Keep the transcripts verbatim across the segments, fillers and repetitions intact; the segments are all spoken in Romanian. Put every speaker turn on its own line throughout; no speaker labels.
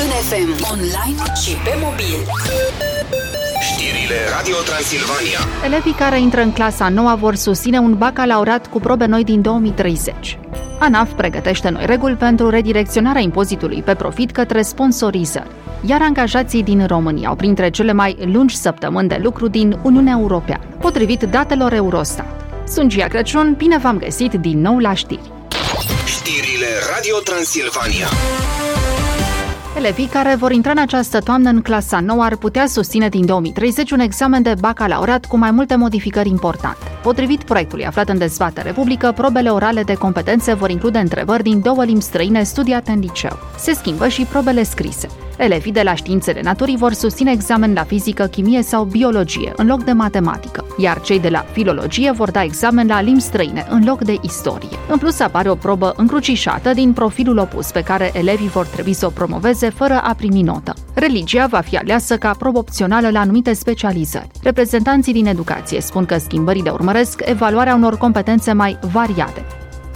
în F M, online și pe mobil.
Știrile Radio Transilvania.
Elevii care intră în clasa nouă vor susține un bacalaureat cu probe noi din două mii treizeci. ANAF pregătește noi reguli pentru redirecționarea impozitului pe profit către sponsorizări, iar angajații din România au printre cele mai lungi săptămâni de lucru din Uniunea Europeană, potrivit datelor Eurostat. Sunt Gia Crăciun, bine v-am găsit din nou la știri.
Știrile Radio Transilvania.
Elevii care vor intra în această toamnă în clasa nouă ar putea susține din două mii treizeci un examen de bacalaureat cu mai multe modificări importante. Potrivit proiectului aflat în dezbatere publică, probele orale de competențe vor include întrebări din două limbi străine studiate în liceu. Se schimbă și probele scrise. Elevii de la științele naturii vor susține examen la fizică, chimie sau biologie în loc de matematică, iar cei de la filologie vor da examen la limbi străine în loc de istorie. În plus, apare o probă încrucișată din profilul opus pe care elevii vor trebui să o promoveze fără a primi notă. Religia va fi aleasă ca probă opțională la anumite specializări. Reprezentanții din educație spun că schimbările urmăresc evaluarea unor competențe mai variate.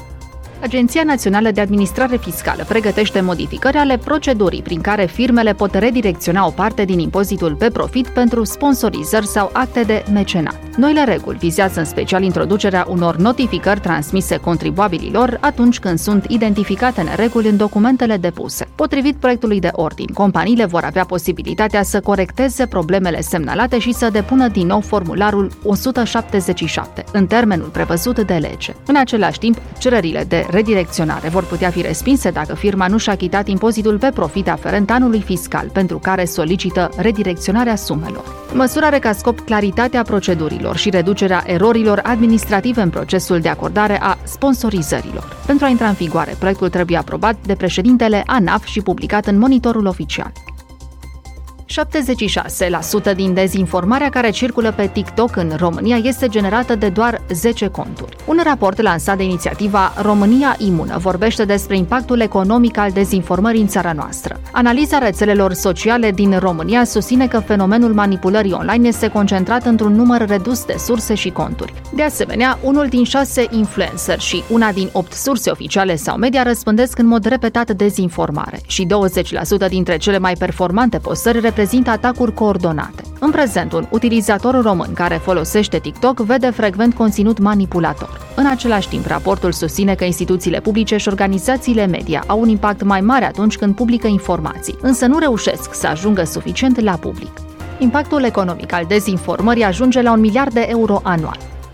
Agenția Națională de Administrare Fiscală pregătește modificări ale procedurii prin care firmele pot redirecționa o parte din impozitul pe profit pentru sponsorizări sau acte de mecenat. Noile reguli vizează în special introducerea unor notificări transmise contribuabililor atunci când sunt identificate nereguli în documentele depuse. Potrivit proiectului de ordin, companiile vor avea posibilitatea să corecteze problemele semnalate și să depună din nou formularul o sută șaptezeci și șapte, în termenul prevăzut de lege. În același timp, cererile de redirecționare vor putea fi respinse dacă firma nu și-a achitat impozitul pe profit aferent anului fiscal, pentru care solicită redirecționarea sumelor. Măsura are ca scop claritatea procedurilor și reducerea erorilor administrative în procesul de acordare a sponsorizărilor. Pentru a intra în vigoare, proiectul trebuie aprobat de președintele ANAF și publicat în Monitorul Oficial. șaptezeci și șase la sută din dezinformarea care circulă pe TikTok în România este generată de doar zece conturi. Un raport lansat de inițiativa România Imună vorbește despre impactul economic al dezinformării în țara noastră. Analiza rețelelor sociale din România susține că fenomenul manipulării online este concentrat într-un număr redus de surse și conturi. De asemenea, unul din șase influenceri și una din opt surse oficiale sau media răspândesc în mod repetat dezinformare și douăzeci la sută dintre cele mai performante postări reprezintă atacuri coordonate. În prezent, un utilizator român care folosește TikTok vede frecvent conținut manipulator. În același timp, raportul susține că instituțiile publice și organizațiile media au un impact mai mare atunci când publică informații, însă nu reușesc să ajungă suficient la public. Impactul economic al dezinformării ajunge la un miliard de euro anual.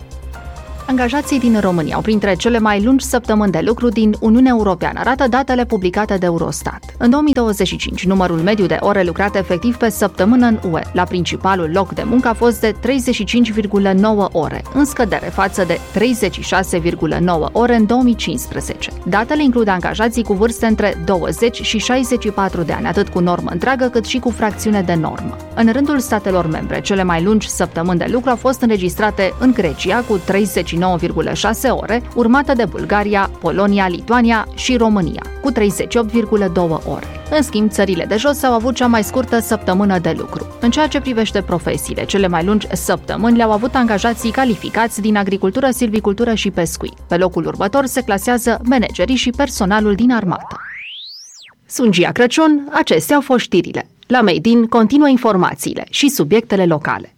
Angajații din România au printre cele mai lungi săptămâni de lucru din Uniunea Europeană, arată datele publicate de Eurostat. În două mii douăzeci și cinci, numărul mediu de ore lucrate efectiv pe săptămână în U E la principalul loc de muncă a fost de treizeci și cinci virgulă nouă ore, în scădere față de treizeci și șase virgulă nouă ore în două mii cincisprezece. Datele includ angajații cu vârste între douăzeci și șaizeci și patru de ani, atât cu normă întreagă cât și cu fracțiune de normă. În rândul statelor membre, cele mai lungi săptămâni de lucru au fost înregistrate în Grecia cu treizeci și nouă virgulă șase ore, urmată de Bulgaria, Polonia, Lituania și România, cu treizeci și opt virgulă doi ore. În schimb, țările de jos au avut cea mai scurtă săptămână de lucru. În ceea ce privește profesiile, cele mai lungi săptămâni le-au avut angajații calificați din agricultură, silvicultură și pescuit. Pe locul următor se clasează managerii și personalul din armată. Sunt Gia Crăciun, acestea au fost știrile. La Made in continuă informațiile și subiectele locale.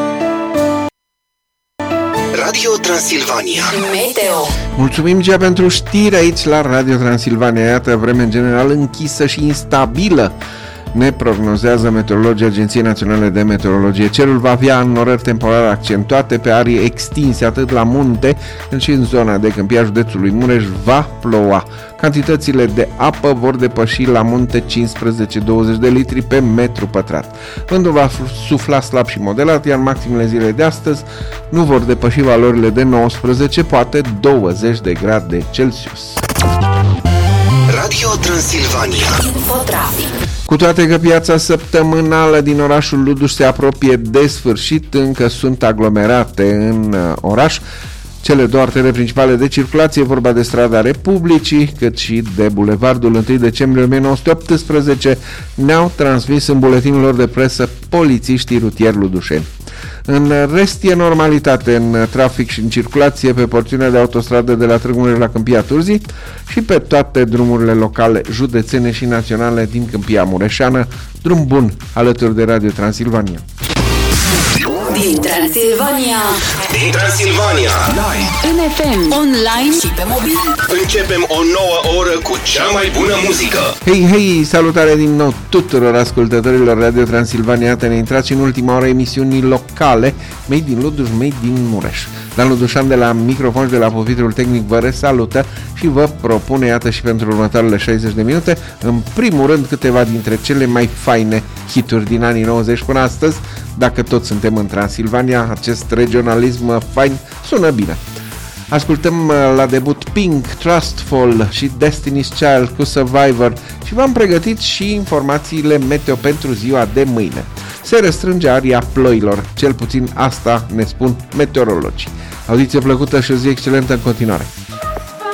Radio Transilvania.
Meteo.
Mulțumim, Gia, pentru știri aici la Radio Transilvania. Iată, vreme în general închisă și instabilă, ne prognozează meteorologii Agenției Naționale de Meteorologie. Cerul va avea înnorări temporare accentuate pe arii extinse, atât la munte cât și în zona de câmpia județului Mureș va ploua. Cantitățile de apă vor depăși la munte cincisprezece douăzeci de litri pe metru pătrat. Vântul va sufla slab și moderat, iar maximele zilei de astăzi nu vor depăși valorile de nouăsprezece, poate douăzeci de grade Celsius.
Radio Transilvania.
Infotrafic.
Cu toate că piața săptămânală din orașul Luduș se apropie de sfârșit, încă sunt aglomerate în oraș cele două artere principale de circulație, vorba de strada Republicii, cât și de bulevardul întâi decembrie o mie nouă sute optsprezece, ne-au transmis în buletinul lor de presă polițiștii rutieri ludușeni. În rest e normalitate în trafic și în circulație pe porțiunea de autostradă de la Târgu Mureș la Câmpia Turzii și pe toate drumurile locale, județene și naționale din Câmpia Mureșeană. Drum bun alături de Radio Transilvania.
Din Transilvania,
Din Transilvania,
în F M, online și pe mobil.
începem o nouă oră cu cea mai bună muzică.
Hei, hei, salutare din nou tuturor ascultătorilor Radio Transilvania. Iată, ne intrați în ultima oră emisiunii locale, made din Luduș, made din Mureș. Dan Ludușan de la microfon și de la pupitrul tehnic vă resalută și vă propune, iată, și pentru următoarele șaizeci de minute, în primul rând câteva dintre cele mai faine hituri din anii nouăzeci până astăzi. Dacă toți suntem în Transilvania, acest regionalism fain sună bine. Ascultăm la debut Pink, Trustful și Destiny's Child cu Survivor și v-am pregătit și informațiile meteo pentru ziua de mâine. Se restrânge aria ploilor, cel puțin asta ne spun meteorologii. Audiție plăcută și o zi excelentă în continuare!